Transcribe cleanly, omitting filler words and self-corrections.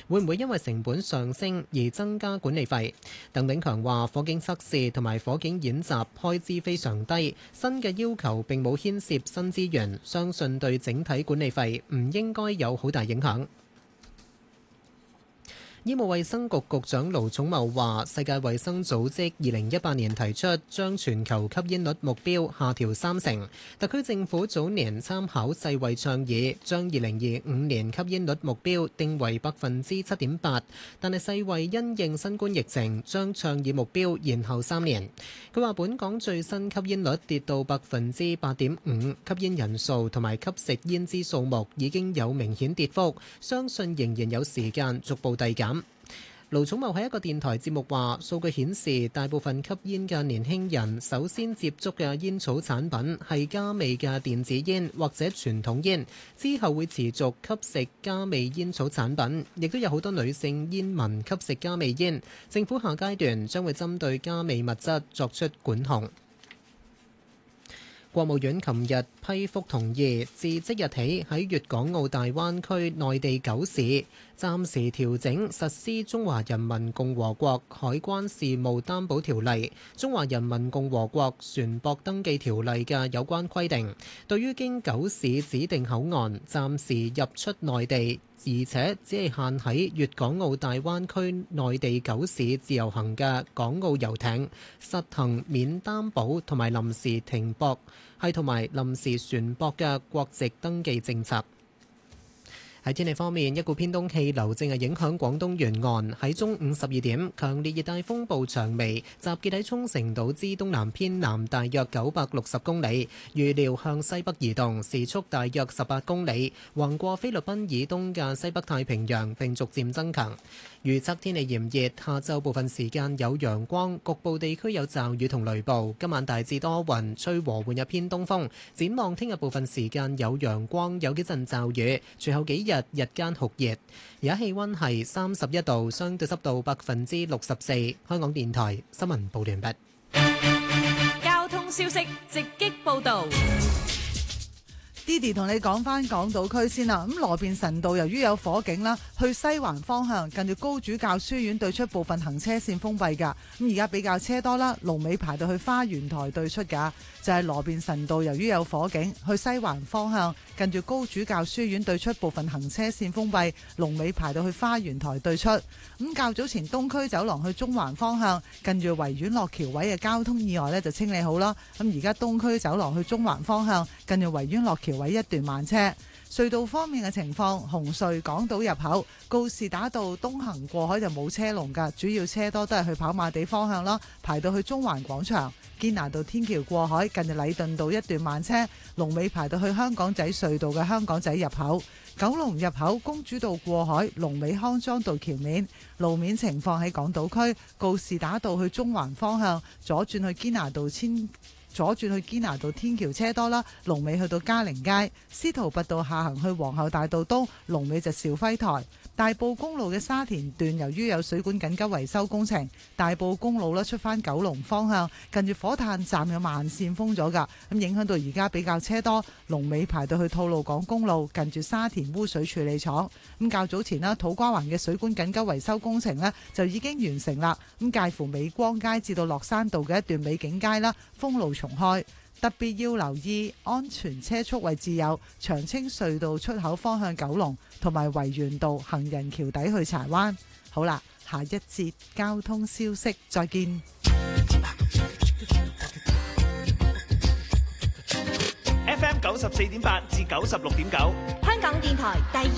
會唔會因為成本上升而增加管理費？鄧炳強話：火警測試同埋火警演習開支非常低，新嘅要求並冇牽涉新資源，相信對整體管理費唔應該有好大影響。醫務衛生局局長盧寵茂話：世界衛生組織2018年提出將全球吸煙率目標下調30%，特區政府早年參考世衛倡議，將2025年吸煙率目標定為7.8%，但係世衛因應新冠疫情，將倡議目標延後3年。佢話：本港最新吸煙率跌到8.5%，吸煙人數同埋吸食煙支數目已經有明顯跌幅，相信仍然有時間逐步遞減。盧寵茂喺一個電台節目話：數據顯示，大部分吸煙嘅年輕人首先接觸嘅煙草產品係加味嘅電子煙或者傳統煙，之後會持續吸食加味煙草產品，亦都有好多女性煙民吸食加味煙。政府下階段將會針對加味物質作出管控。國務院琴日批覆同意，自即日起喺粵港澳大灣區內地9市暫時調整實施《中華人民共和國海關事務擔保條例》、《中華人民共和國船舶登記條例》嘅有關規定，對於經9市指定口岸暫時入出內地，而且只係限喺粵港澳大灣區內地9市自由行嘅港澳遊艇，實行免擔保同埋臨時停泊同埋臨時船舶嘅國籍登記政策。喺天氣方面，一股偏東氣流正係影響廣東沿岸。喺中午12點，強烈熱帶風暴長眉集結喺沖繩島之東南偏南大約960公里，預料向西北移動，時速大約18公里，橫過菲律賓以東嘅西北太平洋並逐漸增強。預測天氣炎熱，下晝部分時間有陽光，局部地區有驟雨同雷暴。今晚大致多雲，吹和緩嘅偏東風。展望聽日部分時間有陽光，有幾陣驟雨，隨後幾日日間酷熱。而家氣溫係31度，相對濕度64%。香港電台新聞報完畢。 交通消息直擊報道。 Didi 同你講翻港島區先啦。咁羅便臣道由於有火警啦，去西環方向近住高主教書院對出部分行車線封閉㗎。咁而家比較車多啦，龍尾排到去花園台對出㗎。就係羅便臣道由於有火警，去西環方向近住高主教書院對出部分行車線封閉，龍尾排到去花園台對出。咁較早前東區走廊去中環方向近住維園落橋位嘅交通意外呢就清理好啦。咁而家東區走廊去中環方向近住維園落橋位一段慢車。隧道方面嘅情況，紅隧港島入口告士打道東行過海就冇車龍㗎，主要車多都係去跑馬地方向啦，排到去中環廣場。堅拿道天橋過海近住禮頓道一段慢車，龍尾排到去香港仔隧道嘅香港仔入口。九龍入口公主道過海，龍尾康莊道橋面。路面情況喺港島區告士打道去中環方向左轉去堅拿道天橋車多啦，龍尾去到嘉寧街。司徒拔道下行去皇后大道東，龍尾就兆輝台。大埔公路嘅沙田段由於有水管緊急維修工程，大埔公路出返九龍方向近住火炭站有慢線封咗㗎，咁影響到而家比較車多，龍尾排到去吐露港公路近住沙田污水處理廠。咁較早前土瓜灣嘅水管緊急維修工程就已經完成啦，咁介乎美光街至到落山道嘅一段美景街封路重開。特別要留意安全車速位置有長青隧道出口方向九龍同埋維園道行人橋底去柴灣。好啦，下一節交通消息再見。 FM 94.8至96.9， 香港電台第二